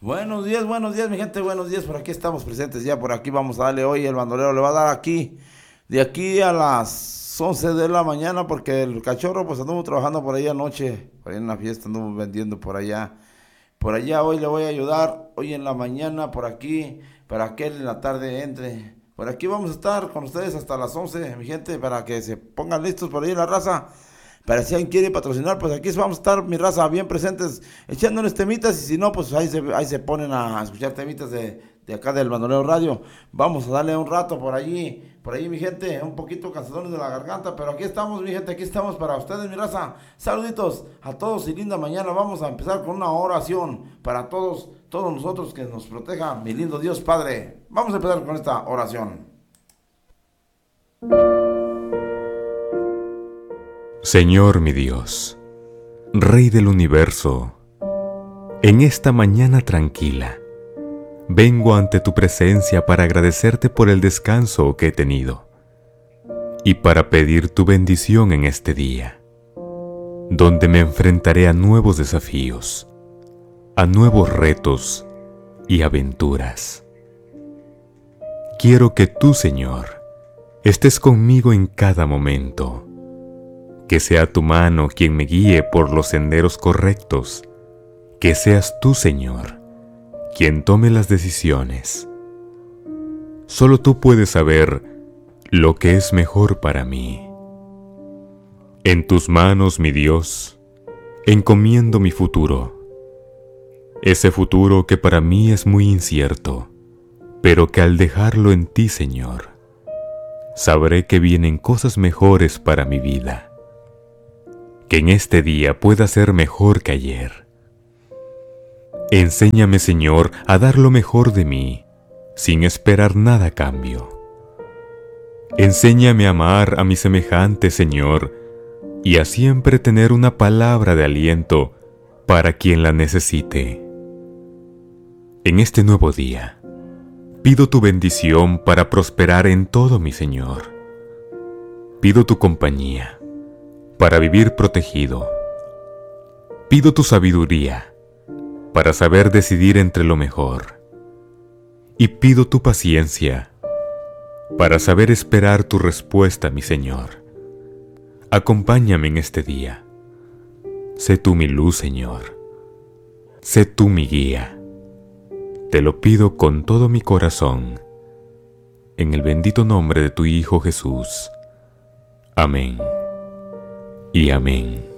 Buenos días, mi gente, buenos días. Por aquí estamos presentes ya, por aquí vamos a darle hoy. El bandolero le va a dar aquí, de aquí a las 11 de la mañana, porque el cachorro pues anduvo trabajando por ahí anoche, por ahí en la fiesta anduvo vendiendo por allá. Por allá hoy le voy a ayudar, hoy en la mañana por aquí, para que él en la tarde entre. Por aquí vamos a estar con ustedes hasta las 11 mi gente, para que se pongan listos por ahí la raza. Para si alguien quiere patrocinar, pues aquí vamos a estar, mi raza, bien presentes, echándoles temitas. Y si no, pues ahí se ponen a escuchar temitas de acá del Bandolero Radio. Vamos a darle un rato por allí, mi gente, un poquito cansadones de la garganta. Pero aquí estamos, mi gente, aquí estamos para ustedes, mi raza. Saluditos a todos y linda mañana. Vamos a empezar con una oración para todos nosotros, que nos proteja, mi lindo Dios Padre. Vamos a empezar con esta oración. Señor mi Dios, Rey del universo, en esta mañana tranquila, vengo ante tu presencia para agradecerte por el descanso que he tenido y para pedir tu bendición en este día, donde me enfrentaré a nuevos desafíos, a nuevos retos y aventuras. Quiero que tú, Señor, estés conmigo en cada momento. Que sea tu mano quien me guíe por los senderos correctos. Que seas tú, Señor, quien tome las decisiones. Solo tú puedes saber lo que es mejor para mí. En tus manos, mi Dios, encomiendo mi futuro. Ese futuro que para mí es muy incierto, pero que al dejarlo en ti, Señor, sabré que vienen cosas mejores para mi vida. Que en este día pueda ser mejor que ayer. Enséñame, Señor, a dar lo mejor de mí, sin esperar nada a cambio. Enséñame a amar a mi semejante, Señor, y a siempre tener una palabra de aliento para quien la necesite. En este nuevo día, pido tu bendición para prosperar en todo, mi Señor. Pido tu compañía para vivir protegido. Pido tu sabiduría para saber decidir entre lo mejor. Y pido tu paciencia para saber esperar tu respuesta, mi Señor. Acompáñame en este día. Sé tú mi luz, Señor. Sé tú mi guía. Te lo pido con todo mi corazón, en el bendito nombre de tu Hijo Jesús. Amén y amén.